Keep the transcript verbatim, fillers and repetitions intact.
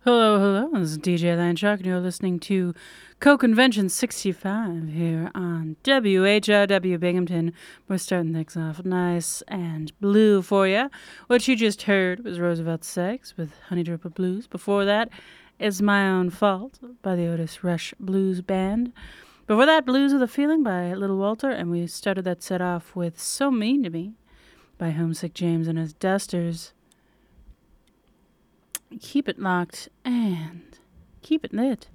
Hello, hello. This is D J Landshark, and you're listening to Co-Convention sixty-five here on W H O W Binghamton. We're starting things off nice and blue for you. What you just heard was Roosevelt Sex with Honey Dripper Blues. Before that is My Own Fault by the Otis Rush Blues Band. Before that, Blues with a Feeling by Little Walter, and we started that set off with So Mean to Me by Homesick James and his Dusters. Keep it locked and keep it lit.